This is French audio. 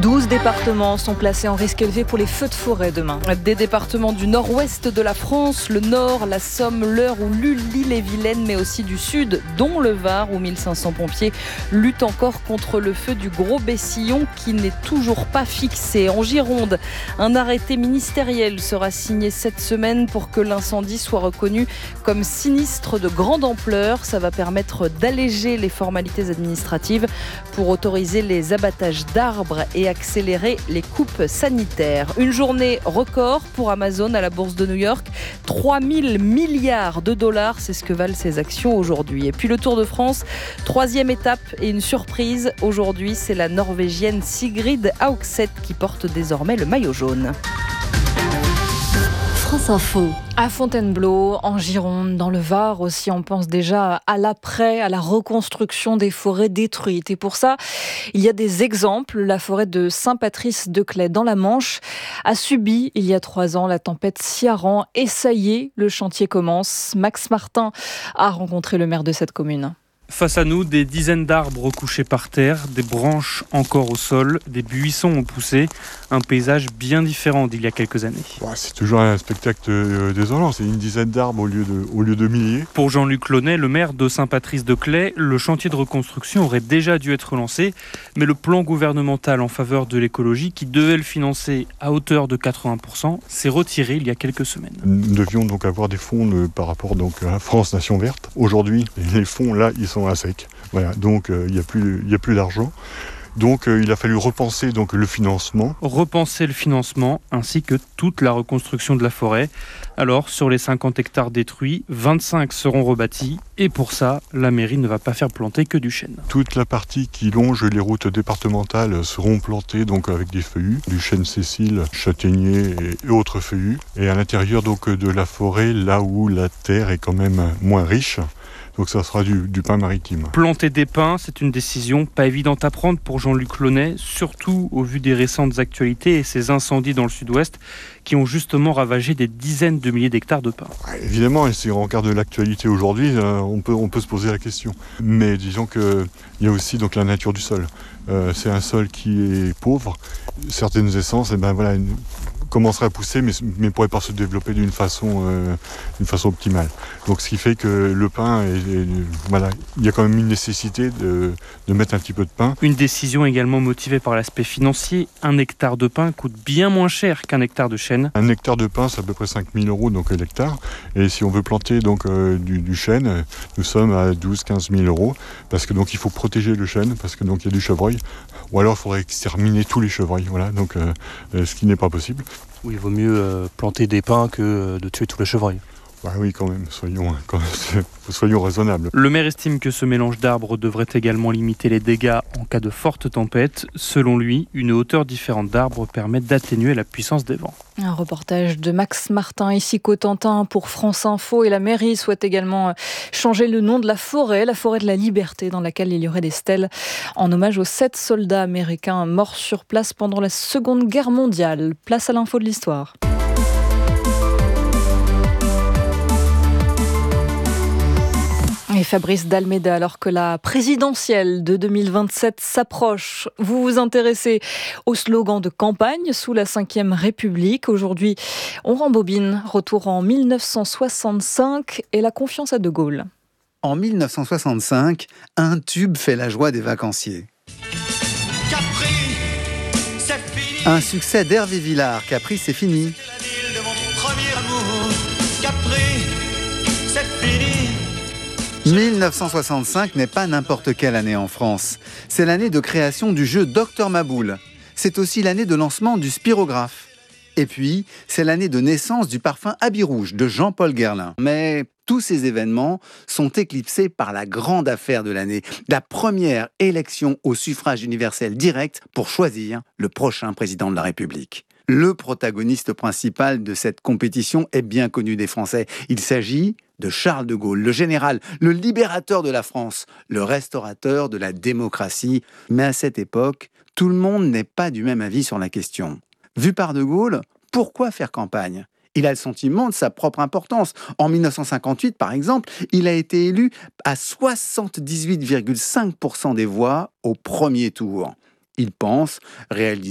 12 départements sont placés en risque élevé pour les feux de forêt demain. Des départements du nord-ouest de la France, le Nord, la Somme, l'Eure ou l'île-et-Vilaine, mais aussi du sud, dont le Var, où 1500 pompiers luttent encore contre le feu du Gros Bessillon qui n'est toujours pas fixé. En Gironde, un arrêté ministériel sera signé cette semaine pour que l'incendie soit reconnu comme sinistre de grande ampleur. Ça va permettre d'alléger les formalités administratives pour autoriser les abattages d'arbres et accélérer les coupes sanitaires. Une journée record pour Amazon à la bourse de New York. 3000 milliards de dollars, c'est ce que valent ses actions aujourd'hui. Et puis le Tour de France, 3e étape et une surprise. Aujourd'hui, c'est la Norvégienne Sigrid Haugseth qui porte désormais le maillot jaune. France Info. À Fontainebleau, en Gironde, dans le Var aussi, on pense déjà à l'après, à la reconstruction des forêts détruites. Et pour ça, il y a des exemples. La forêt de Saint-Patrice-de-Claye, dans la Manche, a subi, il y a 3 ans, la tempête Ciarán. Et ça y est, le chantier commence. Max Martin a rencontré le maire de cette commune. Face à nous, des dizaines d'arbres couchés par terre, des branches encore au sol, des buissons ont poussé. Un paysage bien différent d'il y a quelques années. C'est toujours un spectacle désolant, c'est une dizaine d'arbres au lieu de milliers. Pour Jean-Luc Launay, le maire de Saint-Patrice-de-Claye, le chantier de reconstruction aurait déjà dû être lancé, mais le plan gouvernemental en faveur de l'écologie, qui devait le financer à hauteur de 80%, s'est retiré il y a quelques semaines. Nous devions donc avoir des fonds par rapport à France Nation Verte. Aujourd'hui, les fonds là, ils sont à sec. Voilà, donc il n'y a plus d'argent. Donc il a fallu repenser le financement. Repenser le financement ainsi que toute la reconstruction de la forêt. Alors sur les 50 hectares détruits, 25 seront rebâtis et pour ça, la mairie ne va pas faire planter que du chêne. Toute la partie qui longe les routes départementales seront plantées avec des feuillus, du chêne Cécile, châtaignier et autres feuillus. Et à l'intérieur de la forêt, là où la terre est quand même moins riche, donc ça sera du pin maritime. Planter des pins, c'est une décision pas évidente à prendre pour Jean-Luc Launay, surtout au vu des récentes actualités et ces incendies dans le sud-ouest qui ont justement ravagé des dizaines de milliers d'hectares de pins. Évidemment, et si on regarde l'actualité aujourd'hui, on peut se poser la question. Mais disons qu'il y a aussi la nature du sol. C'est un sol qui est pauvre. Certaines essences, commencerait à pousser, mais ne pourrait pas se développer d'une façon optimale. Donc ce qui fait que le pin, il y a quand même une nécessité de mettre un petit peu de pin. Une décision également motivée par l'aspect financier. 1 hectare de pin coûte bien moins cher qu'un hectare de chêne. 1 hectare de pin, c'est à peu près 5 000 €, donc l'hectare. Et si on veut planter du chêne, nous sommes à 12-15 000 €, parce que il faut protéger le chêne, parce que il y a du chevreuil. Ou alors il faudrait exterminer tous les chevreuils, ce qui n'est pas possible. Oui, il vaut mieux planter des pins que de tuer tous les chevreuils. Oui, quand même, soyons raisonnables. Le maire estime que ce mélange d'arbres devrait également limiter les dégâts en cas de forte tempête. Selon lui, une hauteur différente d'arbres permet d'atténuer la puissance des vents. Un reportage de Max Martin, ici Cotentin pour France Info. Et la mairie souhaite également changer le nom de la forêt de la Liberté, dans laquelle il y aurait des stèles en hommage aux 7 soldats américains morts sur place pendant la Seconde Guerre mondiale. Place à l'info de l'histoire. Et Fabrice Dalméda, alors que la présidentielle de 2027 s'approche, vous vous intéressez au slogan de campagne sous la Ve République. Aujourd'hui, on rembobine, retour en 1965 et la confiance à De Gaulle. En 1965, un tube fait la joie des vacanciers. Capri, c'est fini. Un succès d'Hervé Villard, Capri, c'est fini. La ville de mon premier amour. Capri, c'est fini. 1965 n'est pas n'importe quelle année en France. C'est l'année de création du jeu Docteur Maboul. C'est aussi l'année de lancement du spirographe. Et puis, c'est l'année de naissance du parfum Habit Rouge de Jean-Paul Guerlain. Mais tous ces événements sont éclipsés par la grande affaire de l'année, la première élection au suffrage universel direct pour choisir le prochain président de la République. Le protagoniste principal de cette compétition est bien connu des Français. Il s'agit de Charles de Gaulle, le général, le libérateur de la France, le restaurateur de la démocratie. Mais à cette époque, tout le monde n'est pas du même avis sur la question. Vu par de Gaulle, pourquoi faire campagne ? Il a le sentiment de sa propre importance. En 1958, par exemple, il a été élu à 78,5% des voix au premier tour. Il pense réaliser